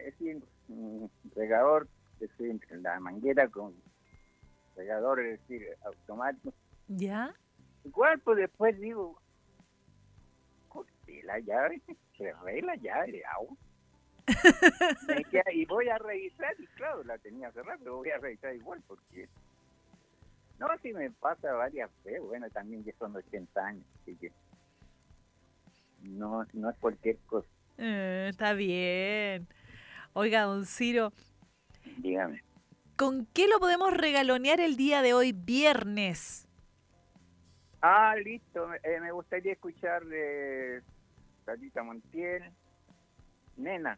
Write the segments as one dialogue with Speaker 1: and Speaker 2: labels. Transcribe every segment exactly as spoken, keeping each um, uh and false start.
Speaker 1: es decir, un regador, es decir, la manguera con regador, es decir, automático.
Speaker 2: ¿Ya?
Speaker 1: Igual, pues después digo, corté la llave, cerré la llave de agua. Me queda, y voy a revisar, y claro, la tenía cerrada, pero voy a revisar igual, porque no, si me pasa varias veces, bueno, también ya son ochenta años, así que no, no es cualquier cosa.
Speaker 2: Eh, está bien. Oiga, don Ciro,
Speaker 1: Dígame.
Speaker 2: ¿con qué lo podemos regalonear el día de hoy, viernes?
Speaker 1: Ah, listo, eh, me gustaría escuchar de Sarita Montiel, Nena.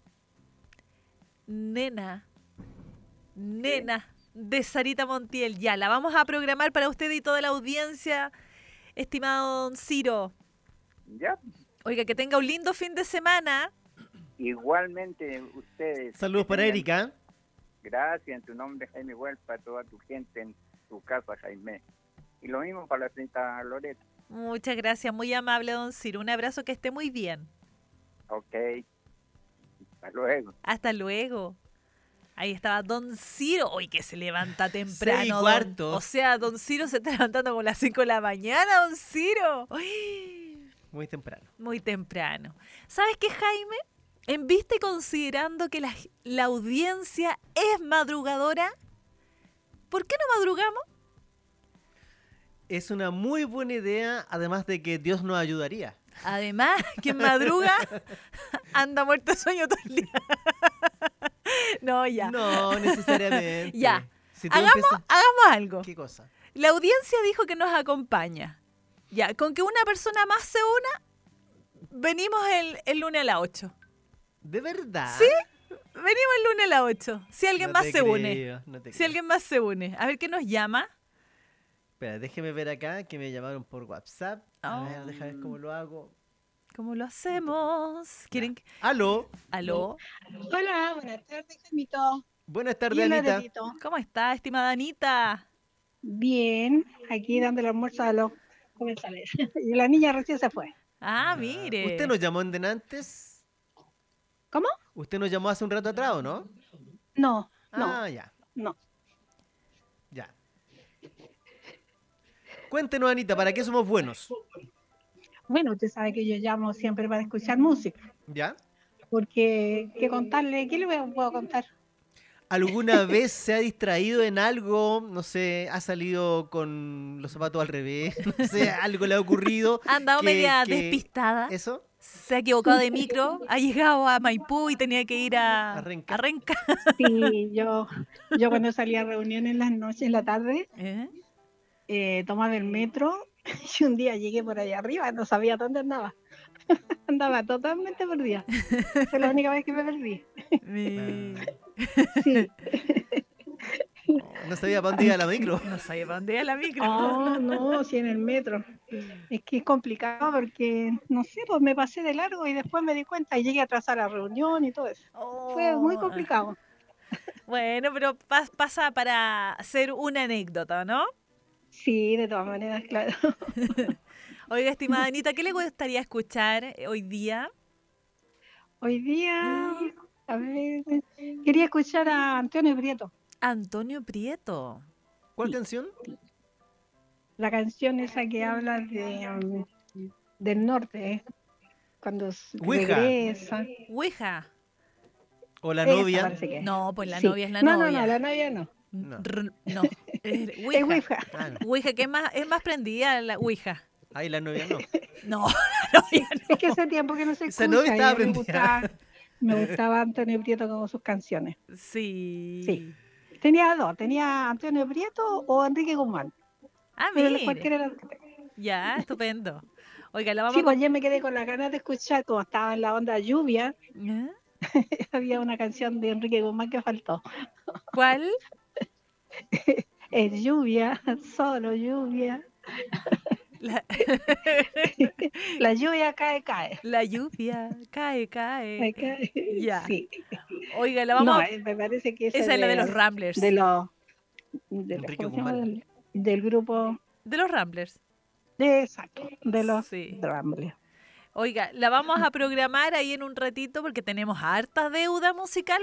Speaker 2: Nena. Nena. De Sarita Montiel. Ya, la vamos a programar para usted y toda la audiencia, estimado don Ciro.
Speaker 1: Ya,
Speaker 2: Oiga, que tenga un lindo fin de semana.
Speaker 1: igualmente ustedes.
Speaker 3: Saludos
Speaker 1: que
Speaker 3: para
Speaker 1: tengan-
Speaker 3: Erika.
Speaker 1: Gracias, en tu nombre, Jaime, igual para toda tu gente en tu casa, Jaime. Y lo mismo para la señorita Loreto.
Speaker 2: Muchas gracias, muy amable don Ciro. Un abrazo, que esté muy bien.
Speaker 1: Ok, hasta luego.
Speaker 2: Hasta luego. Ahí estaba don Ciro. Hoy que se levanta temprano.
Speaker 3: Seis y
Speaker 2: don-
Speaker 3: cuarto.
Speaker 2: O sea, don Ciro se está levantando como a las cinco de la mañana, don Ciro. Uy,
Speaker 3: Muy temprano.
Speaker 2: muy temprano. ¿Sabes qué, Jaime? En vista y considerando que la, la audiencia es madrugadora, ¿por qué no madrugamos?
Speaker 3: Es una muy buena idea, además de que Dios nos ayudaría.
Speaker 2: Además, quien madruga anda muerto de sueño todo el día. No, ya.
Speaker 3: No, necesariamente.
Speaker 2: Ya.
Speaker 3: Si tú
Speaker 2: Hagamos,
Speaker 3: empiezas-
Speaker 2: hagamos algo.
Speaker 3: ¿Qué cosa?
Speaker 2: La audiencia dijo que nos acompaña. Ya, con que una persona más se una, venimos el, el lunes a las ocho.
Speaker 3: ¿De verdad?
Speaker 2: ¿Sí? Venimos el lunes a las ocho. Si alguien
Speaker 3: No
Speaker 2: más
Speaker 3: te
Speaker 2: se une.
Speaker 3: creo, no te
Speaker 2: Si
Speaker 3: creo.
Speaker 2: alguien más se une. A ver qué nos llama.
Speaker 3: Espera, déjeme ver acá que me llamaron por WhatsApp. A
Speaker 2: Oh.
Speaker 3: ver, déjame ver cómo lo hago.
Speaker 2: ¿Cómo lo hacemos? ¿Quieren que-
Speaker 3: Aló.
Speaker 2: ¿Aló?
Speaker 4: Hola, buenas tardes, Jaimito.
Speaker 3: Buenas tardes,
Speaker 4: Y
Speaker 3: Anita.
Speaker 4: Loretito.
Speaker 2: ¿Cómo está, estimada Anita?
Speaker 4: Bien, aquí dando el almuerzo a los comensales. Y la niña recién se fue.
Speaker 2: Ah,
Speaker 3: Ah,
Speaker 2: mire.
Speaker 3: ¿Usted nos llamó en denantes?
Speaker 4: ¿Cómo?
Speaker 3: ¿Usted nos llamó hace un rato atrás o no?
Speaker 4: No, no,
Speaker 3: Ah, ya,
Speaker 4: no.
Speaker 3: ya. Cuéntenos, Anita, ¿para qué somos buenos?
Speaker 4: Bueno, usted sabe que yo llamo siempre para escuchar música.
Speaker 3: ¿Ya?
Speaker 4: Porque, ¿qué contarle? ¿Qué le puedo contar?
Speaker 3: ¿Alguna vez se ha distraído en algo? No sé, ha salido con los zapatos al revés, no sé, algo le ha ocurrido.
Speaker 2: Ha andado
Speaker 3: que-
Speaker 2: media
Speaker 3: que-
Speaker 2: despistada.
Speaker 3: ¿Eso?
Speaker 2: Se ha equivocado de micro. Ha llegado a Maipú y tenía que ir a,
Speaker 3: A Renca.
Speaker 2: a Renca.
Speaker 4: Sí, yo, yo cuando salía a reuniones en las noches, en la tarde,
Speaker 2: ¿Eh?
Speaker 4: eh, tomaba el metro y un día llegué por allá arriba, no sabía dónde andaba. Andaba totalmente perdida. Fue la única vez que me perdí.
Speaker 2: Mi-
Speaker 4: Sí.
Speaker 3: No sabía para dónde iba la micro.
Speaker 2: No sabía para dónde iba la micro.
Speaker 4: Oh, no, sí, en el metro. Es que es complicado porque, no sé, pues me pasé de largo y después me di cuenta y llegué a atrasar la reunión y todo eso. Fue muy
Speaker 2: Oh,
Speaker 4: complicado.
Speaker 2: Bueno, pero pas- pasa para ser una anécdota, ¿no?
Speaker 4: Sí, de todas maneras, claro.
Speaker 2: Oiga, estimada Anita, ¿qué le gustaría escuchar eh, hoy día?
Speaker 4: Hoy día, a ver, quería escuchar a Antonio Prieto.
Speaker 2: Antonio Prieto.
Speaker 3: ¿Cuál canción?
Speaker 4: La canción esa que habla de, um, del norte, cuando s-
Speaker 3: Ouija.
Speaker 4: regresa.
Speaker 2: Ouija.
Speaker 3: ¿O la
Speaker 4: Esa
Speaker 3: novia?
Speaker 4: parece que es.
Speaker 2: No, pues la
Speaker 4: Sí.
Speaker 2: novia es la
Speaker 4: no,
Speaker 2: novia.
Speaker 4: No, no, la novia no.
Speaker 3: No.
Speaker 2: R- no. Es
Speaker 4: Es
Speaker 2: Ouija.
Speaker 4: Ouija.
Speaker 3: Ah, no.
Speaker 2: Ouija, que es más, es más prendida la Ouija.
Speaker 3: Ahí la novia no.
Speaker 2: No, la novia no.
Speaker 4: Es que hace tiempo que no se
Speaker 3: Esa
Speaker 4: escucha.
Speaker 3: novia estaba
Speaker 4: y a mí me
Speaker 3: prendida.
Speaker 4: gustaba, me gustaba Antonio Prieto con sus canciones.
Speaker 2: Sí.
Speaker 4: Sí. Tenía dos, tenía Antonio Prieto o Enrique Guzmán.
Speaker 2: Ah,
Speaker 4: Pero
Speaker 2: mire.
Speaker 4: cualquiera de los que tenga.
Speaker 2: Ya, estupendo. Oiga, la vamos
Speaker 4: Sí,
Speaker 2: a...
Speaker 4: pues ayer me quedé con la ganas de escuchar, como estaba en la onda lluvia,
Speaker 2: ¿Eh?
Speaker 4: había una canción de Enrique Guzmán que faltó.
Speaker 2: ¿Cuál?
Speaker 4: Es lluvia, solo lluvia.
Speaker 2: La,
Speaker 4: La lluvia cae, cae.
Speaker 2: la lluvia cae, cae.
Speaker 4: Cae, cae.
Speaker 2: Ya.
Speaker 4: Sí.
Speaker 2: Oiga, la vamos
Speaker 4: No,
Speaker 2: a...
Speaker 4: eh, me parece que esa,
Speaker 2: Esa es la de los Ramblers.
Speaker 4: De los, de los
Speaker 3: Enrique
Speaker 4: ¿cómo se llama?
Speaker 3: Guzmán.
Speaker 4: Del, del grupo
Speaker 2: De los Ramblers.
Speaker 4: de exacto, de los
Speaker 2: Sí.
Speaker 4: Ramblers.
Speaker 2: Oiga, la vamos a programar ahí en un ratito porque tenemos harta deuda musical